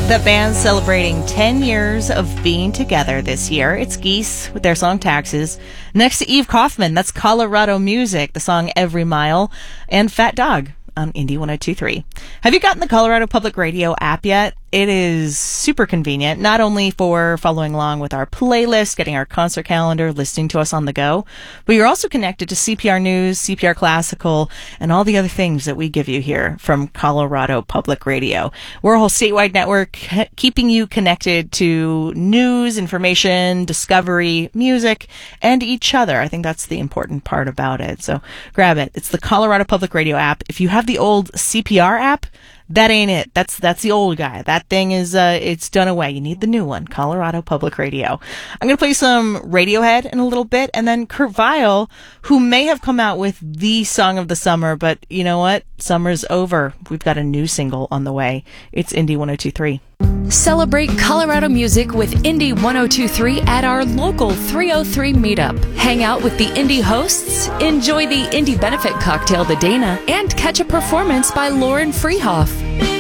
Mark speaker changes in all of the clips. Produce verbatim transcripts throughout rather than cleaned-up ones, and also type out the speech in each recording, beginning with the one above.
Speaker 1: The band's celebrating ten years of being together this year. It's Geese with their song Taxes. Next to Eve Kaufman, that's Colorado Music, the song Every Mile, and Fat Dog on Indie one oh two three. Have you gotten the Colorado Public Radio app yet? It is super convenient, not only for following along with our playlist, getting our concert calendar, listening to us on the go, but you're also connected to C P R News, C P R Classical, and all the other things that we give you here from Colorado Public Radio. We're a whole statewide network keeping you connected to news, information, discovery, music, and each other. I think that's the important part about it. So grab it. It's the Colorado Public Radio app. If you have the old C P R app, that ain't it. That's that's the old guy. That thing is, uh, it's done away. You need the new one, Colorado Public Radio. I'm going to play some Radiohead in a little bit, and then Kurt Vile, who may have come out with the song of the summer, but you know what? Summer's over. We've got a new single on the way. It's Indie one oh two three.
Speaker 2: Celebrate Colorado music with Indie one oh two three at our local three oh three meetup. Hang out with the Indie hosts, enjoy the Indie benefit cocktail The Dana, and catch a performance by Lauren Freehoff.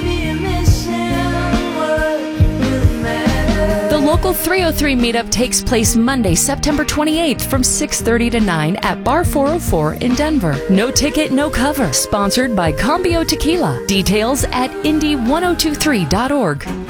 Speaker 2: The local three oh three meetup takes place Monday, September twenty-eighth from six thirty to nine at Bar four oh four in Denver. No ticket, no cover. Sponsored by Cambio Tequila. Details at indie one oh two three dot org.